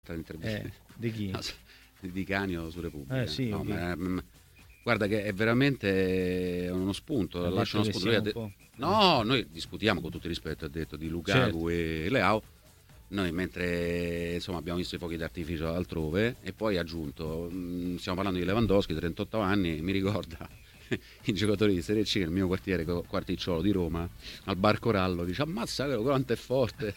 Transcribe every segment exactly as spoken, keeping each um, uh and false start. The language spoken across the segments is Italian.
Eh, di chi? No, di Canio su Repubblica. Eh, sì, no, okay. ma, ma, guarda che è veramente uno spunto. Lascia uno spunto. Un De- po'. no, noi discutiamo con tutto il rispetto, ha detto, di Lukaku Certo. e Leao. Noi mentre insomma abbiamo visto i fuochi d'artificio altrove e poi ha aggiunto, mh, stiamo parlando di Lewandowski, trentotto anni, mi ricorda i giocatori di Serie C nel mio quartiere quarticciolo di Roma al Bar Corallo, dice ammazza quello quanto è forte.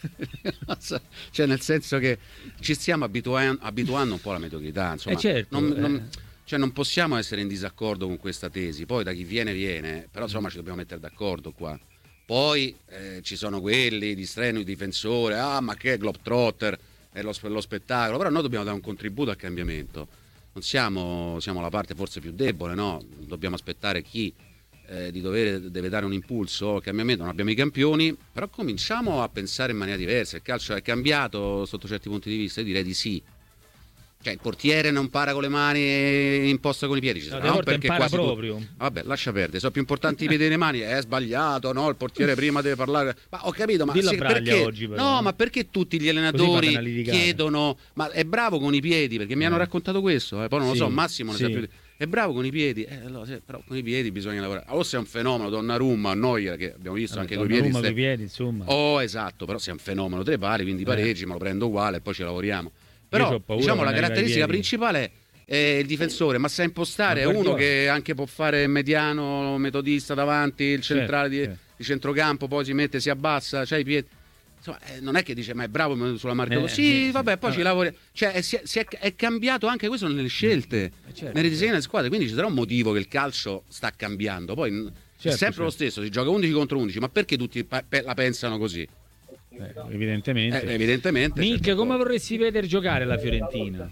Cioè nel senso che ci stiamo abituando, abituando un po' alla mediocrità, insomma, Eh certo, non, eh. non, cioè non possiamo essere in disaccordo con questa tesi, poi da chi viene viene, però insomma ci dobbiamo mettere d'accordo qua. Poi eh, ci sono quelli di strenui difensore, ah ma che è Globetrotter, è lo, lo spettacolo, però noi dobbiamo dare un contributo al cambiamento. Non siamo, siamo la parte forse più debole, no? Dobbiamo aspettare chi eh, di dovere deve dare un impulso al cambiamento. Non abbiamo i campioni, però cominciamo a pensare in maniera diversa. Il calcio è cambiato sotto certi punti di vista, io direi di sì. Cioè il portiere non para con le mani e imposta con i piedi, ci No, sarà, no, perché impara quasi proprio. tu... Vabbè, lascia perdere, sono più importanti i piedi e le mani, è sbagliato, no? Il portiere prima deve parlare. Ma ho capito, ma Dillo a sì, Braglia perché oggi, però, no, eh. ma perché tutti gli Così fate allenatori una litigata. chiedono, ma è bravo con i piedi, perché mi Eh. hanno raccontato questo, eh, poi non lo Sì, so, Massimo ne sì. sa più. di- È bravo con i piedi, eh, allora, sì, però con i piedi bisogna lavorare. O se è un fenomeno, Donnarumma, Neuer, che abbiamo visto Vabbè, anche con i piedi. Donnarumma ste- coi piedi, insomma. Oh, esatto, però se è un fenomeno tre pari, quindi Eh. pareggi, me lo prendo uguale e poi ci lavoriamo. c'ho Però paura diciamo la quando arriva ai caratteristica piedi. principale è il difensore, ma sa impostare, Ma è uno Guardiola- che anche può fare metodiano, metodista davanti, il centrale di, certo. di centrocampo, poi si mette, si abbassa, c'ha i piedi. Insomma, eh, non è che dice ma è bravo sulla marca. Eh, sì, sì, vabbè, sì. poi ci Vabbè. lavori. Cioè, è, si è, si è- è cambiato anche questo nelle scelte, Eh, certo. nel disegno delle squadre. Quindi ci sarà un motivo che il calcio sta cambiando. Poi mh, è Certo, sempre certo. lo stesso, si gioca undici contro undici, ma perché tutti pa- pe- la pensano così? Eh, evidentemente. Eh, evidentemente. Nick, certo. come vorresti vedere giocare la Fiorentina?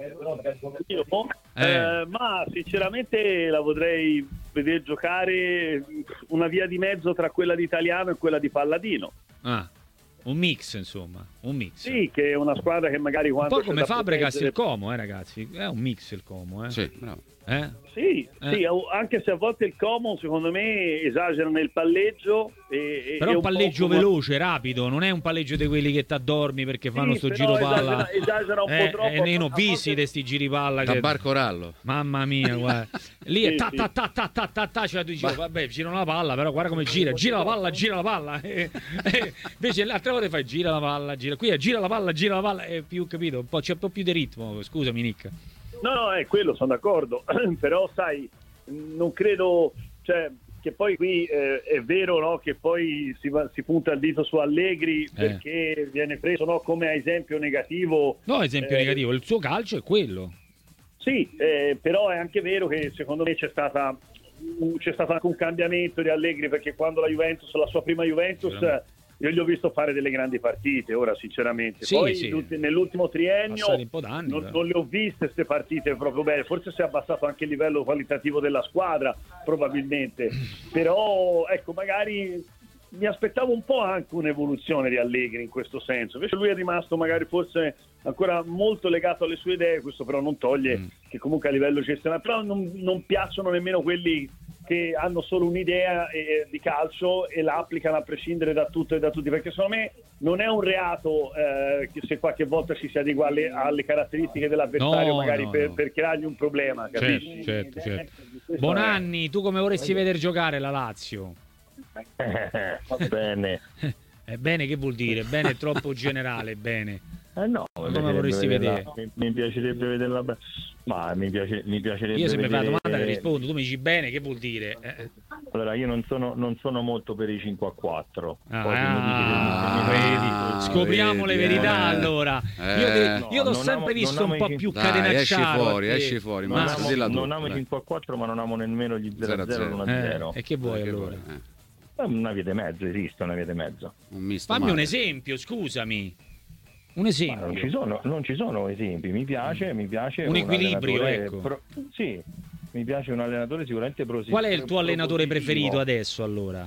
Io, Eh. eh, ma sinceramente la vorrei vedere giocare una via di mezzo tra quella di Italiano e quella di Palladino. Ah, un mix, insomma, un mix. Sì, che è una squadra che magari Un quando po' c'è come da Fabregas e proteggere- il Como, eh, ragazzi. È un mix il Como, eh. Sì, bravo. Eh? Sì, Eh. sì, anche se a volte il Como secondo me esagera nel palleggio e, e- Però e un palleggio po' come- veloce, rapido, non è un palleggio di quelli che t'addormi perché fanno Sì, sto però giro palla. esagera- esagera un po' Eh, troppo, eh, io ne ho a visti volte- di sti giri palla Da che... Bar Corallo. Mamma mia, guarda. Lì è Sì, ta sì. ta ta ta ta ta ta, cioè tu dici, oh, vabbè, girano la palla, però guarda come gira, gira la palla, gira la palla. E, e invece le altre volte fai gira la palla, gira. Qui è gira la palla, gira la palla, è più capito, un po', c'è un po' più di ritmo, scusami Nick. No, no, è quello, sono d'accordo, però sai, non credo, cioè, che poi qui eh, è vero, no, che poi si, va- si punta il dito su Allegri perché viene preso, no, come esempio negativo. No, esempio Eh, negativo, il suo calcio è quello. Sì, eh, però è anche vero che secondo me c'è stata un- c'è stato anche un cambiamento di Allegri, perché quando la Juventus, la sua prima Juventus, Sicuramente. io gli ho visto fare delle grandi partite, ora sinceramente. Sì, Poi sì. l'ulti- nell'ultimo triennio Passati un po' d'anni, non, però. non le ho viste queste partite proprio bene, forse si è abbassato anche il livello qualitativo della squadra, probabilmente. Però ecco, magari mi aspettavo un po' anche un'evoluzione di Allegri in questo senso, invece lui è rimasto magari forse ancora molto legato alle sue idee, questo però non toglie Mm. che comunque a livello gestionale, però non, non piacciono nemmeno quelli che hanno solo un'idea eh, di calcio e la applicano a prescindere da tutto e da tutti, perché secondo me non è un reato eh, che se qualche volta ci si adegua alle, alle caratteristiche dell'avversario, No, magari no, per, no. per creargli un problema, capisci? Certo, certo, certo. Questo Bonanni, tu come vorresti vedere giocare la Lazio? Va bene. È bene, che vuol dire? Bene è troppo generale, bene. Eh no, mi Come piacerebbe vorresti vederla- vedere? Mi, mi piacerebbe vederla bene. Ma mi, piace, mi piacerebbe Io se mi fai vedere... una domanda ti rispondo, tu mi dici bene, che vuol dire? Eh, Allora, io non sono, non sono molto per i cinque a quattro. Ah, Poi se mi dici che- ah, se mi- vedi, scopriamo le vedi, verità eh. allora. Eh. Io, ti- No, io l'ho non sempre amo- visto non un amo po' i- più Dai, catenacciato. esci fuori, a te. esci fuori, Non Ma- Mazza, amo, dilla tu, non amo i dai. cinque a quattro, ma non amo nemmeno gli zero a zero zero a l'uno a Eh, zero. e che vuoi Che allora? vuoi, eh. Una via di mezzo, esiste una via di mezzo. Un misto Fammi un male. esempio, scusami. Un Ma esempio. non ci sono, non ci sono esempi, mi piace, mi piace Un equilibrio, allenatore ecco. pro- sì, mi piace un allenatore sicuramente pro- Qual è il tuo allenatore propositivo. preferito adesso allora?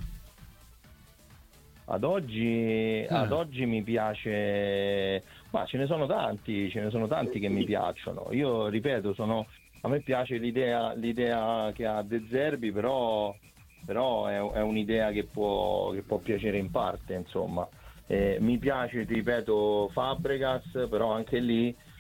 Ad oggi, Ah. ad oggi mi piace, ma ce ne sono tanti, ce ne sono tanti che mi piacciono. Io ripeto, sono, a me piace l'idea, l'idea che ha De Zerbi, però, però è, è un'idea che può, che può piacere in parte, insomma. Eh, mi piace, ti ripeto, Fabregas, però anche lì